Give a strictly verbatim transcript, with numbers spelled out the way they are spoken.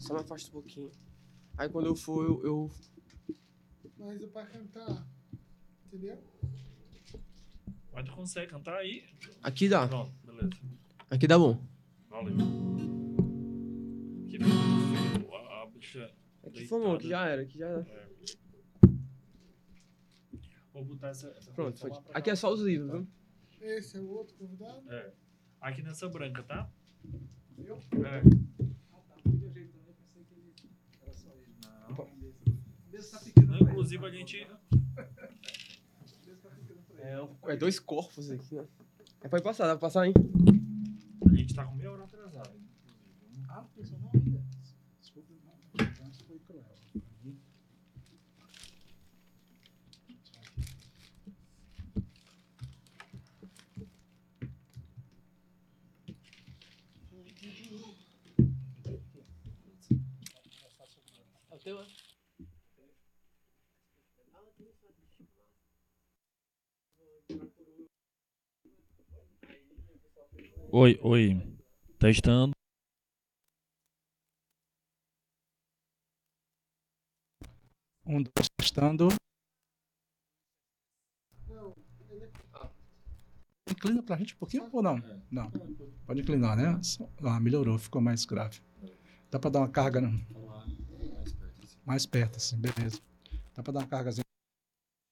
só me afasta um pouquinho. Aí quando eu for, eu... eu... Mas é pra cantar, entendeu? Mas tu consegue cantar aí? Aqui dá. Pronto, beleza. Aqui dá bom. Valeu. Aqui ficou feio. A, a bicha Aqui foi bom, aqui já era, aqui já era. É. Vou botar essa... essa Pronto, coisa foi. lá pra Aqui cá. é só os livros, viu? Esse é o outro convidado? É. Aqui nessa branca, tá? Eu? É. Ah, tá. De jeito também, pensei que ele era só ele. Não. Desse tá pequeno Não, pra ele. inclusive a gente... Desse tá pequeno pra ele. É, um- é dois corpos aqui, né? É, pode passar, dá pra passar, hein? A gente tá com meia hora atrasada, inclusive. Ah, não pensou não ainda. Desculpa, não. Antes foi cruel. É o teu, é? Oi, oi. Testando. Um, dois, testando. Inclina pra gente um pouquinho ou não? Não. Pode inclinar, né? Ah, melhorou, ficou mais grave. Dá pra dar uma carga, não? Mais perto, assim, beleza. Dá pra dar uma cargazinha.